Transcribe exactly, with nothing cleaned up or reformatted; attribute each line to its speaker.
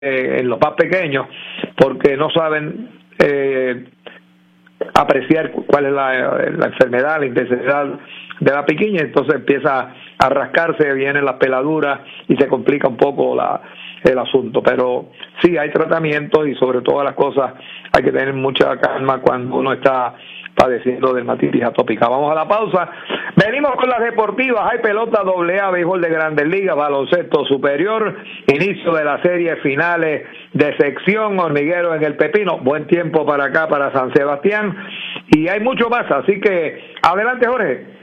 Speaker 1: eh, en los más pequeños, porque no saben eh, apreciar cuál es la, la enfermedad, la intensidad de la piquiña, entonces empieza a rascarse, vienen las peladuras y se complica un poco la, el asunto. Pero sí, hay tratamiento y sobre todas las cosas hay que tener mucha calma cuando uno está padeciendo dermatitis atópica. Vamos a la pausa. Venimos con las deportivas. Hay pelota doble A, béisbol de Grandes Ligas, baloncesto superior, inicio de las series finales de sección, hormiguero en el Pepino. Buen tiempo para acá, para San Sebastián. Y hay mucho más, así que adelante, Jorge.